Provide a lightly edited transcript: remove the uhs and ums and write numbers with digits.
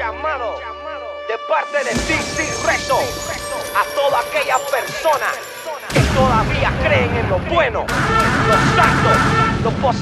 llamado de parte de DC Rezo a todas aquellas personas que todavía creen en lo bueno, lo santo, lo positivo.